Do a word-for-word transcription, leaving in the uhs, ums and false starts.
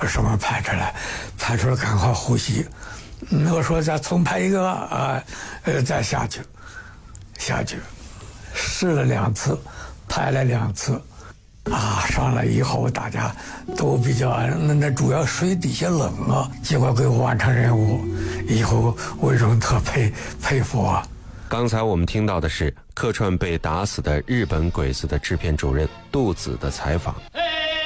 什么拍出来，拍出来赶快呼吸。嗯，我说再重拍一个啊，呃，再下去，下去，试了两次，拍了两次。啊，上来以后大家都比较，那那主要水底下冷啊，结果给我完成任务，以后为荣特佩佩服啊。 刚才我们听到的是客串被打死的日本鬼子的制片主任杜子的采访。